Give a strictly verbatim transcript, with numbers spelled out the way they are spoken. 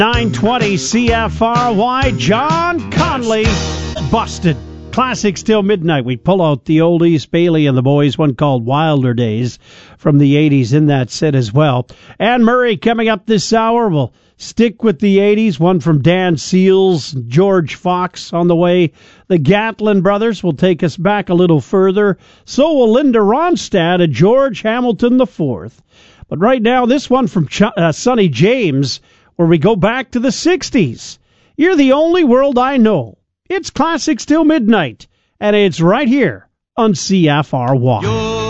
nine twenty C F R Y, John Conley, Busted. Classics till midnight. We pull out the oldies, Bailey and the Boys, one called Wilder Days from the eighties in that set as well. Anne Murray coming up this hour. We'll stick with the eighties, one from Dan Seals, George Fox on the way. The Gatlin brothers will take us back a little further. So will Linda Ronstadt and George Hamilton the fourth. But right now, this one from Ch- uh, Sonny James, where we go back to the sixties. You're the only world I know. It's Classics till midnight, and it's right here on C F R Y.